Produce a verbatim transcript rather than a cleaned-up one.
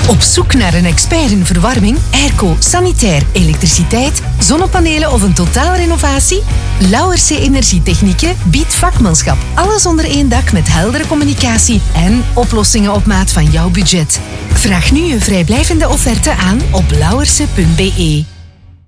Op zoek naar een expert in verwarming, airco, sanitair, elektriciteit, zonnepanelen of een totaalrenovatie? Lauwerse Energietechnieken biedt vakmanschap. Alles onder één dak met heldere communicatie en oplossingen op maat van jouw budget. Vraag nu een vrijblijvende offerte aan op lauwerse punt be.